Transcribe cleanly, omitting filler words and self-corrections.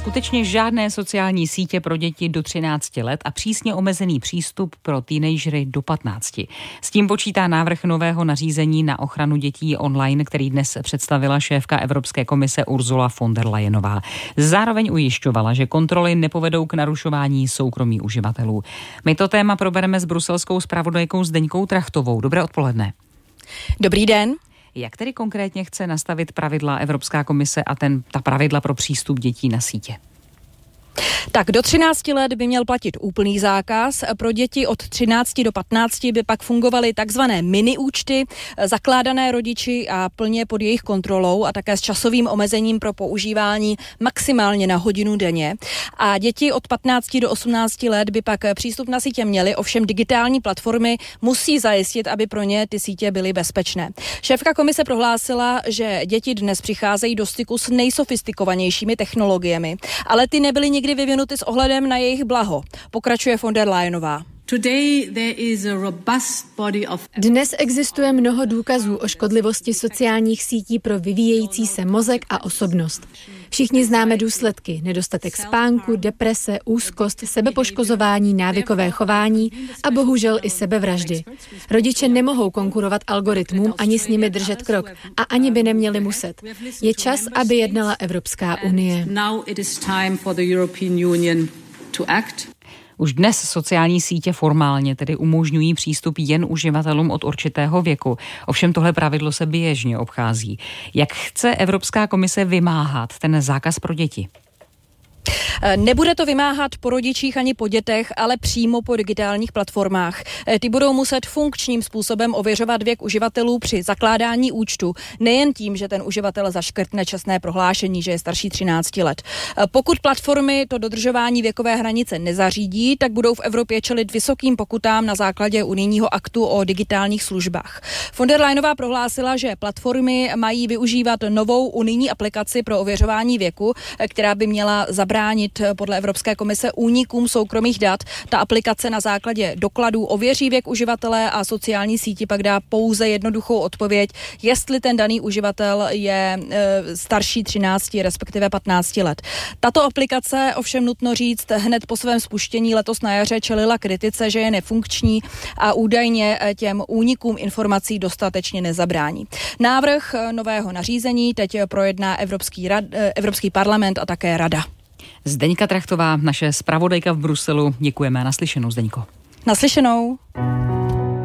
skutečně žádné sociální sítě pro děti do 13 let a přísně omezený přístup pro teenagery do 15. S tím počítá návrh nového nařízení na ochranu dětí online, který dnes představila šéfka Evropské komise Ursula von der Leyenová. Zároveň ujišťovala, že kontroly nepovedou k narušování soukromí uživatelů. My to téma probereme s bruselskou zpravodajkou Zdeňkou Trachtovou. Dobré odpoledne. Dobrý den. Jak tedy konkrétně chce nastavit pravidla Evropská komise a ta pravidla pro přístup dětí na sítě? Tak do 13 let by měl platit úplný zákaz. Pro děti od 13 do 15 by pak fungovaly takzvané mini účty, zakládané rodiči a plně pod jejich kontrolou a také s časovým omezením pro používání maximálně na hodinu denně. A děti od 15 do 18 let by pak přístup na sítě měly, ovšem digitální platformy musí zajistit, aby pro ně ty sítě byly bezpečné. Šéfka komise prohlásila, že děti dnes přicházejí do styku s nejsofistikovanějšími technologiemi, ale ty nebyly nikdy vyvinuty s ohledem na jejich blaho. Pokračuje von der Leyenová. Dnes existuje mnoho důkazů o škodlivosti sociálních sítí pro vyvíjející se mozek a osobnost. Všichni známe důsledky: nedostatek spánku, deprese, úzkost, sebepoškozování, návykové chování a bohužel i sebevraždy. Rodiče nemohou konkurovat algoritmům ani s nimi držet krok a ani by neměli muset. Je čas, aby jednala Evropská unie. Už dnes sociální sítě formálně tedy umožňují přístup jen uživatelům od určitého věku. Ovšem tohle pravidlo se běžně obchází. Jak chce Evropská komise vymáhat ten zákaz pro děti? Nebude to vymáhat po rodičích ani po dětech, ale přímo po digitálních platformách. Ty budou muset funkčním způsobem ověřovat věk uživatelů při zakládání účtu, nejen tím, že ten uživatel zaškrtne čestné prohlášení, že je starší 13 let. Pokud platformy to dodržování věkové hranice nezařídí, tak budou v Evropě čelit vysokým pokutám na základě unijního aktu o digitálních službách. Von der Leyenová prohlásila, že platformy mají využívat novou unijní aplikaci pro ověřování věku, která by měla zabránit podle Evropské komise únikům soukromých dat. Ta aplikace na základě dokladů ověří věk uživatele a sociální síti pak dá pouze jednoduchou odpověď, jestli ten daný uživatel je starší 13, respektive 15 let. Tato aplikace, ovšem nutno říct, hned po svém spuštění letos na jaře čelila kritice, že je nefunkční a údajně těm únikům informací dostatečně nezabrání. Návrh nového nařízení teď projedná Evropský parlament a také Rada. Zdeňka Trachtová, naše zpravodajka v Bruselu. Děkujeme a naslyšenou, Zdeňko. Naslyšenou.